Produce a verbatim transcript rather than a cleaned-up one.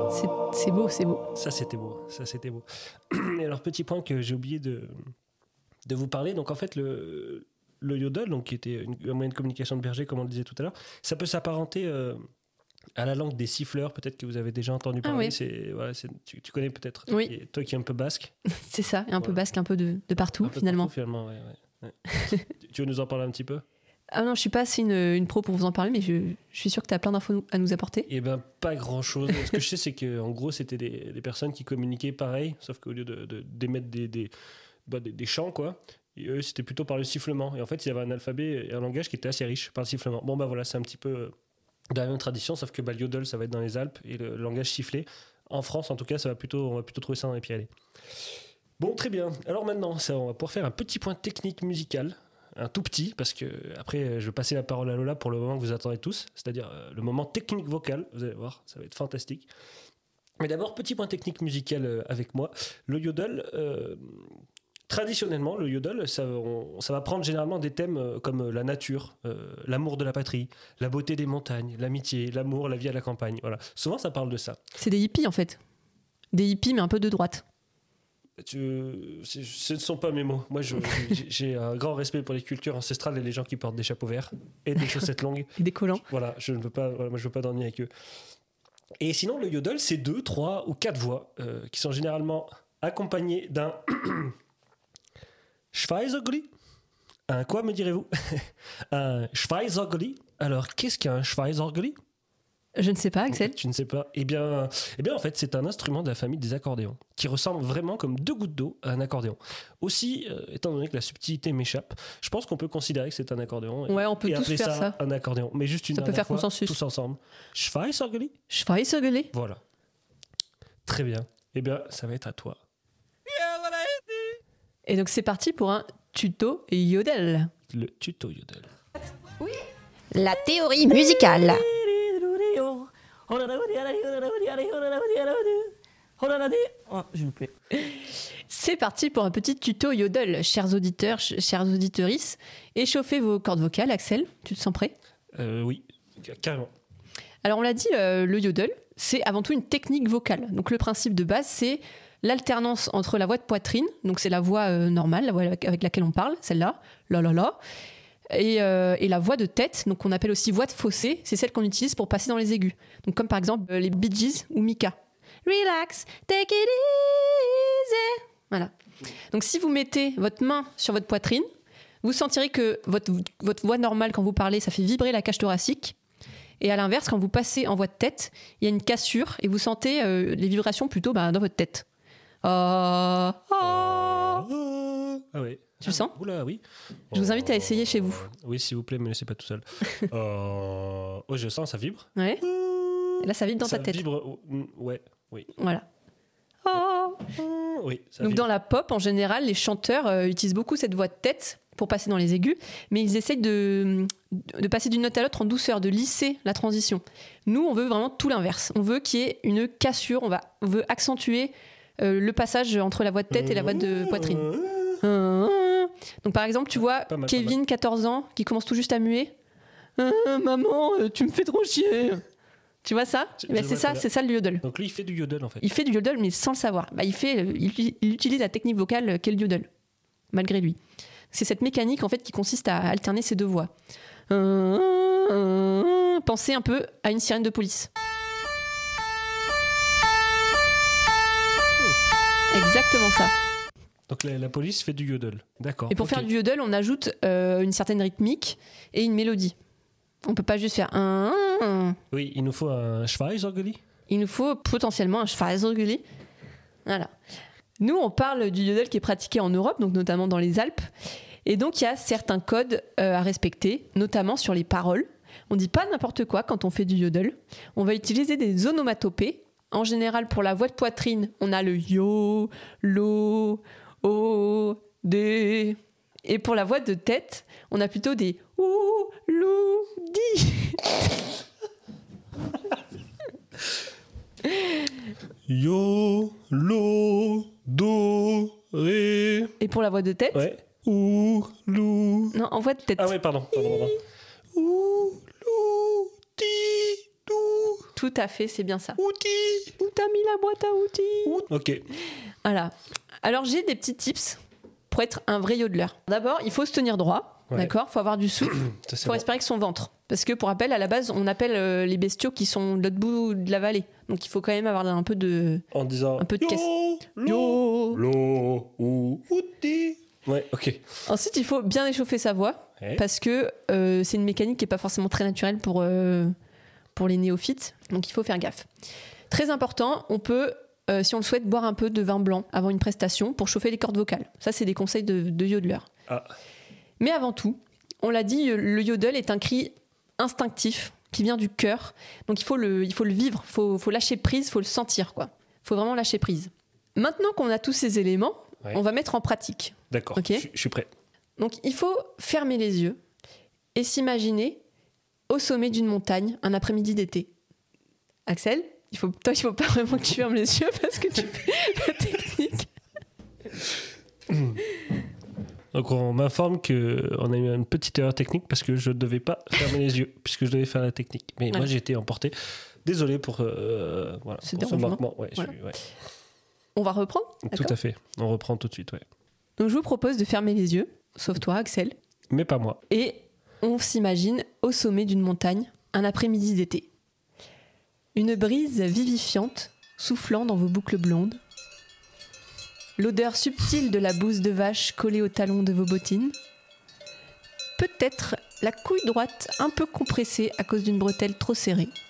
C'est, c'est beau, c'est beau. Ça, c'était beau. Ça, c'était beau. Et alors, petit point que j'ai oublié de, de vous parler. Donc, en fait, le, le yodel, donc, qui était une, un moyen de communication de berger, comme on le disait tout à l'heure, ça peut s'apparenter euh, à la langue des siffleurs. Peut-être que vous avez déjà entendu parler. Ah oui. c'est, voilà, c'est, tu, tu connais peut-être. Oui. Et toi qui es un peu basque. C'est ça, et un peu Voilà. basque, un peu de, de partout, Un peu finalement. partout, finalement, ouais, ouais, ouais. tu, tu veux nous en parler un petit peu? Ah non, je suis pas assez une, une pro pour vous en parler, mais je, je suis sûre que tu as plein d'infos à nous apporter. Eh ben, pas grand-chose. Ce que je sais, c'est qu'en gros, c'était des, des personnes qui communiquaient pareil, sauf qu'au lieu de, de, d'émettre des, des, bah, des, des chants, quoi, et eux, c'était plutôt par le sifflement. Et en fait, il y avait un alphabet et un langage qui était assez riche par le sifflement. Bon, bah voilà, c'est un petit peu de la même tradition, sauf que bah, le yodel, ça va être dans les Alpes, et le langage sifflé, en France, en tout cas, ça va plutôt, on va plutôt trouver ça dans les Pyrénées. Bon, très bien. Alors maintenant, ça, on va pouvoir faire un petit point technique musical. Un tout petit, parce que après je vais passer la parole à Lola pour le moment que vous attendez tous, c'est-à-dire euh, le moment technique vocal. Vous allez voir, ça va être fantastique. Mais d'abord, petit point technique musical euh, avec moi. Le yodel, euh, traditionnellement, le yodel, ça, on, ça va prendre généralement des thèmes euh, comme euh, la nature, euh, l'amour de la patrie, la beauté des montagnes, l'amitié, l'amour, la vie à la campagne. Voilà. Souvent, ça parle de ça. C'est des hippies, en fait. Des hippies, mais un peu de droite. Tu, c'est- ce ne sont pas mes mots. Moi, je- j'ai, j'ai un grand respect pour les cultures ancestrales et les gens qui portent des chapeaux verts et des chaussettes longues. Et des collants. Voilà, je ne veux pas, voilà, moi, je veux pas d'ennui avec eux. Et sinon, le yodel, c'est deux, trois ou quatre voix euh, qui sont généralement accompagnées d'un Schweizergli. Un quoi, me direz-vous? Un Schweizergli. Alors, qu'est-ce qu'un Schweizergli? Je ne sais pas, Axel. Tu ne sais pas. Eh bien, eh bien, en fait, c'est un instrument de la famille des accordéons qui ressemble vraiment comme deux gouttes d'eau à un accordéon. Aussi, euh, étant donné que la subtilité m'échappe, je pense qu'on peut considérer que c'est un accordéon. Et, Ouais, on peut et tous appeler faire ça. un accordéon. Mais juste une Ça peut dernière faire fois, consensus. tous ensemble. Schweizergli. Schweizergli. Voilà. Très bien. Eh bien, ça va être à toi. Et donc c'est parti pour un tuto yodel. Le tuto yodel. La théorie musicale. Oh, j'ai loupé. C'est parti pour un petit tuto yodel, chers auditeurs, ch- chères auditrices. Échauffez vos cordes vocales, Axel. Tu te sens prêt? Euh, oui, carrément. Alors on l'a dit, euh, le yodel, c'est avant tout une technique vocale. Donc le principe de base, c'est l'alternance entre la voix de poitrine, donc c'est la voix euh, normale, la voix avec avec laquelle on parle, celle-là, là là là, et, euh, et la voix de tête, donc qu'on appelle aussi voix de fossé, c'est celle qu'on utilise pour passer dans les aigus. Donc comme par exemple euh, les Bee Gees ou Mika. Relax, take it easy. Voilà. Donc si vous mettez votre main sur votre poitrine, vous sentirez que votre, votre voix normale quand vous parlez, ça fait vibrer la cage thoracique. Et à l'inverse, quand vous passez en voix de tête, il y a une cassure et vous sentez euh, les vibrations plutôt bah, dans votre tête. Ah, ah. Ah oui. Tu le sens? Oula, oui. Je vous invite à essayer chez vous. Oui, s'il vous plaît, me laissez pas tout seul. Euh, Oh, je sens, ça vibre. Ouais. Et là, ça vibre dans ça ta tête. vibre. oh, mm, ouais, oui. Voilà. Ah. Oui, ça Donc vibre. dans la pop, en général, les chanteurs euh, utilisent beaucoup cette voix de tête pour passer dans les aigus, mais ils essayent de, de passer d'une note à l'autre en douceur, de lisser la transition. Nous, on veut vraiment tout l'inverse. On veut qu'il y ait une cassure, on, va, on veut accentuer euh, le passage entre la voix de tête et la voix de poitrine. Donc par exemple, tu vois Pas mal, pas Kevin, quatorze ans, qui commence tout juste à muer. Ah, maman, euh, tu me fais trop chier. Tu vois ça? Je- Eh ben, je C'est vois ça, très bien. c'est ça le yodel. Donc lui, il fait du yodel en fait. Il fait du yodel, mais sans le savoir. Bah, il, fait, euh, il, il utilise la technique vocale euh, qu'est le yodel, malgré lui. C'est cette mécanique en fait qui consiste à alterner ces deux voix. Euh, Pensez un peu à une sirène de police. Exactement ça. Donc la, la police fait du yodel. D'accord. Et pour ok. faire du yodel, on ajoute euh, une certaine rythmique et une mélodie. On peut pas juste faire un. un, un. Oui, il nous faut un Schweizergli. Il nous faut potentiellement un Schweizergli. Voilà. Nous, on parle du yodel qui est pratiqué en Europe, donc notamment dans les Alpes. Et donc, il y a certains codes euh, à respecter, notamment sur les paroles. On ne dit pas n'importe quoi quand on fait du yodel. On va utiliser des onomatopées. En général, pour la voix de poitrine, on a le yo, lo, o, de. Et pour la voix de tête, on a plutôt des ou, lou, di. Yo, lo, do, ré. Et pour la voix de tête, Ouais. Ou, lou. non, en voix de tête. Ah ouais, pardon. pardon, pardon. Ou, lou, di, dou. Tout à fait, c'est bien ça. Outils. Où t'as mis la boîte à outils? Ok. Voilà. Alors, j'ai des petits tips pour être un vrai yodeler. D'abord, il faut se tenir droit, Ouais. d'accord? Il faut avoir du souffle, Ça, il c'est faut bon. respirer avec son ventre. Parce que, pour rappel, à la base, on appelle euh, les bestiaux qui sont de l'autre bout de la vallée. Donc, il faut quand même avoir un peu de... En disant Un peu de yo, caisse. L'eau, Yo. l'eau, ou, outil. Ouais, ok. Ensuite, il faut bien échauffer sa voix, Ouais. parce que euh, c'est une mécanique qui n'est pas forcément très naturelle pour, euh, pour les néophytes. Donc, il faut faire gaffe. Très important, on peut... Euh, si on le souhaite, boire un peu de vin blanc avant une prestation pour chauffer les cordes vocales. Ça, c'est des conseils de, de yodeler. Ah. Mais avant tout, on l'a dit, le yodel est un cri instinctif qui vient du cœur. Donc il faut le, il faut le vivre, il faut, faut lâcher prise, il faut le sentir, quoi. Il faut vraiment lâcher prise. Maintenant qu'on a tous ces éléments, Ouais. on va mettre en pratique. D'accord, Ok. je je suis prêt. Donc il faut fermer les yeux et s'imaginer au sommet d'une montagne un après-midi d'été. Axel, il faut, toi, il faut pas vraiment que tu fermes les yeux parce que tu fais la technique. Donc on m'informe qu'on a eu une petite erreur technique parce que je ne devais pas fermer les yeux puisque je devais faire la technique. Mais Ouais. moi j'ai été emporté. Désolé pour, euh, voilà, Ce pour ce dérangement. manquement. Ouais, je Voilà. suis- ouais. On va reprendre, Tout d'accord ? à fait. On reprend tout de suite. Ouais. Donc je vous propose de fermer les yeux, sauf toi, Axel. Mais pas moi. Et on s'imagine au sommet d'une montagne, un après-midi d'été. Une brise vivifiante soufflant dans vos boucles blondes. L'odeur subtile de la bouse de vache collée au talon de vos bottines. Peut-être la couille droite un peu compressée à cause d'une bretelle trop serrée.